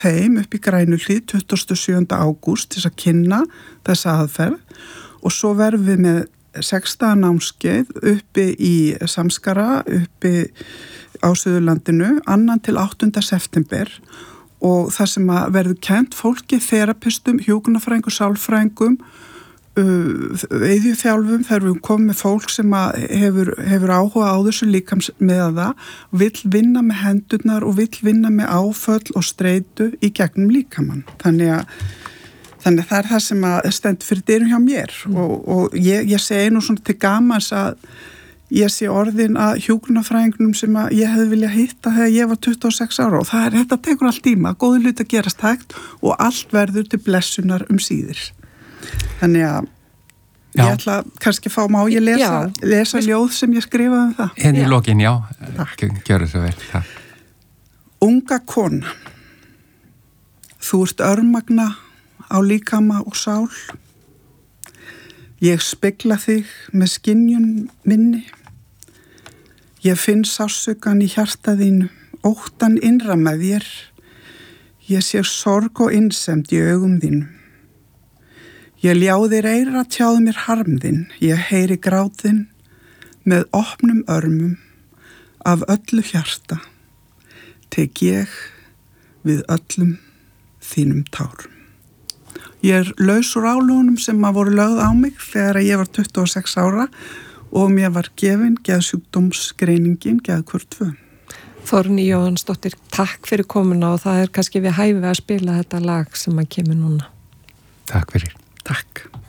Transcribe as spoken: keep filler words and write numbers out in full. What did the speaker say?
heim upp í Grænuhlíð tuttugasta og sjöunda ágúst til að kynna þessa aðferð og svo verðum við með sextán námskeið uppi í Samskara, uppi á Suðurlandinu, annan til áttunda september og það sem að verður kennt fólki, þerapistum, hjúkrunarfræðingum, sálfræðingum, veiðjuþjálfum, þegar við komum með fólk sem að hefur, hefur áhuga á þessu líkamsmiðaða, vill vinna með hendurnar og vill vinna með áföll og streitu í gegnum líkamann. Þannig að, þannig að það er það sem að stendur fyrir dyrum hjá mér mm. og, og ég, ég segi nú svona til gamans að ég sé orðin að hjúkrunarfræðingnum sem að ég hefði viljað hitta þegar ég var tuttugu og sex ára og það er, þetta tekur allt tíma, góði hluti að gerast hægt og allt verður til blessunar um síðir. Þannig að já. Ég ætla kannski fá má ég lesa, lesa ljóð sem ég skrifaði um það. En í lokin, já, gjör það svo vel. Ja. Unga kona, þú ert örmagna á líkama og sál. Ég spegla þig með skynjun minni. Ég finn sársaukan í hjarta þínu, óttan innra með þér. Ég sé sorg og innsemd í augum þínu. Ég ljáðir eira tjáðu mér harm þinn, ég heyri grátinn með opnum örmum af öllu hjarta, tek ég við öllum þínum tárum. Ég er laus úr álögunum sem að voru lögð á mig þegar ég var tuttugu og sex ára og mér var gefin geðsjúkdómsgreiningin geðhvörf tvö. Þórný Jóhannsdóttir, takk fyrir komuna og það er kannski við hæfi að spila þetta lag sem að kemur núna. Takk fyrir. Takk.